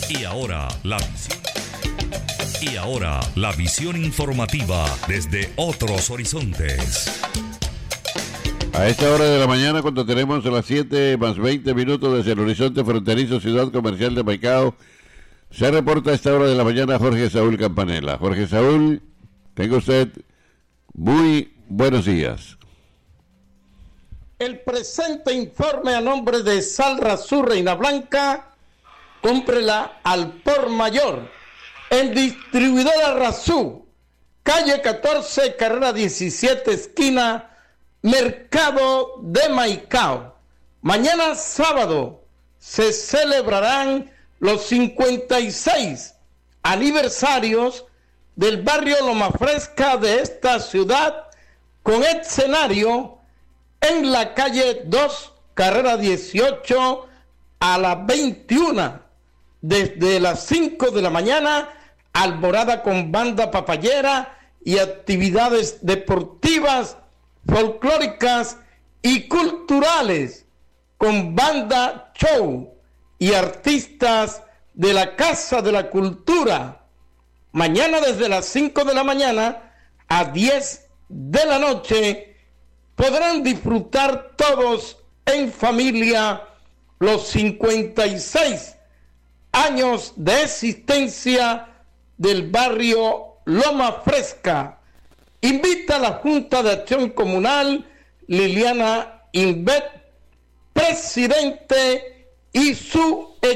Y ahora la visión informativa desde otros horizontes. A esta hora de la mañana, cuando tenemos a las 7:20 desde el horizonte fronterizo Ciudad Comercial de Maicao, se reporta a esta hora de la mañana Jorge Saúl Campanella. Jorge Saúl, tenga usted muy buenos días. El presente informe a nombre de Sal Razú Reina Blanca, cómprela al por mayor. En Distribuidora Razú, calle 14, carrera 17, esquina Mercado de Maicao. Mañana sábado se celebrarán los 56 aniversarios del barrio Loma Fresca de esta ciudad, con escenario en la calle 2, carrera 18, a las 21, desde las 5 de la mañana, alborada con banda papayera y actividades deportivas, folclóricas y culturales, con banda show y artistas de la Casa de la Cultura. Mañana desde las 5 de la mañana a 10 de la noche podrán disfrutar todos en familia los 56 años de existencia del barrio Loma Fresca. Invita a la Junta de Acción Comunal Liliana Invet, presidente, y su